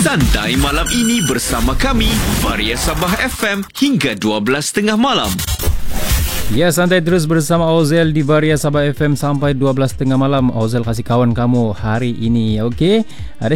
Santai malam ini bersama kami, Varia Sabah FM hingga 12.30 malam. Ya, santai terus bersama Ozel di Varia Sabah FM sampai 12.30 malam. Ozel kasih kawan kamu hari ini, okey? Ada